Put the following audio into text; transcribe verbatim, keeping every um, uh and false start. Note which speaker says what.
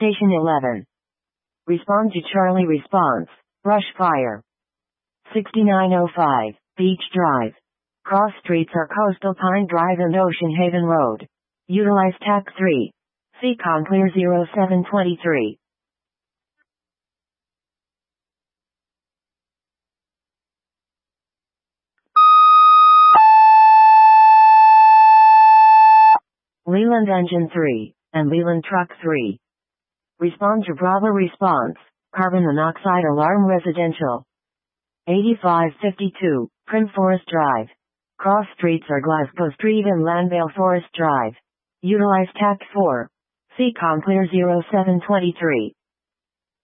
Speaker 1: Station eleven. Respond to Charlie response. Brush fire. sixty-nine oh five, Beach Drive. Cross streets are Coastal Pine Drive and Ocean Haven Road. Utilize T A C three. C COM clear zero seven two three. Leland Engine three, and Leland Truck three. Respond to Bravo response. Carbon monoxide alarm residential. eighty-five fifty-two, Prim Forest Drive. Cross streets are Glasgow Street and Landvale Forest Drive. Utilize T A C four. C COM clear zero seven two three.